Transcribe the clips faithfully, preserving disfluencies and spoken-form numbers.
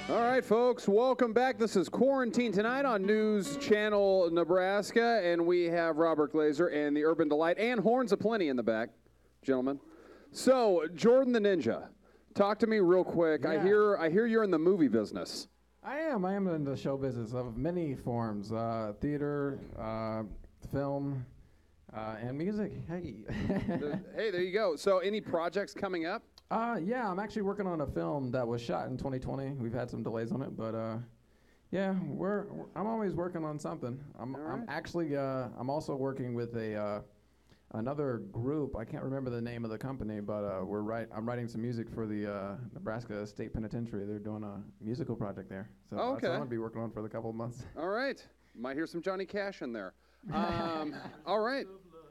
All right, folks, welcome back. This is Quarantine Tonight on News Channel Nebraska, and we have Robert Glazer and the Urban Delight and Horns Aplenty in the back, gentlemen. So, Jordan the Ninja, talk to me real quick. Yeah. I hear I hear you're in the movie business. I am. I am in the show business of many forms, uh, theater, uh, film, uh, and music. Hey. There- hey, there you go. So, any projects coming up? uh, yeah, I'm actually working on a film that was shot in twenty twenty. We've had some delays on it, but uh, yeah, we're, we're. I'm always working on something. I'm. All I'm right. actually. Uh, I'm also working with a. Uh, Another group, I can't remember the name of the company, but uh, we're right. I'm writing some music for the uh, Nebraska State Penitentiary. They're doing a musical project there, so Oh, that's what okay. I'm gonna be working on for the couple of months. All right. Might hear some Johnny Cash in there. Um, all right.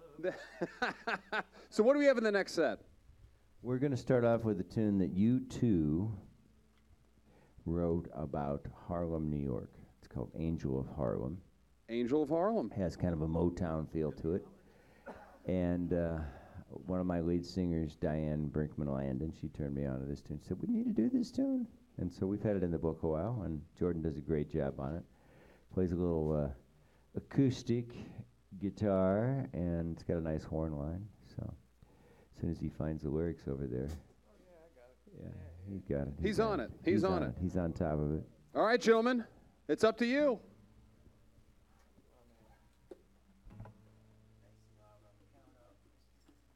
So, what do we have in the next set? We're going to start off with a tune that you two wrote about Harlem, New York. It's called Angel of Harlem. Angel of Harlem. Has kind of a Motown feel to it. And uh, one of my lead singers, Diane Brinkman-Landon, she turned me on to this tune. Said, we need to do this tune. And so we've had it in the book a while, and Jordan does a great job on it. Plays a little uh, acoustic guitar, and it's got a nice horn line. So as soon as he finds the lyrics over there. Oh, yeah, I got it. Yeah, he's got it. He's got on it. He's on it. He's on top of it. All right, gentlemen, it's up to you.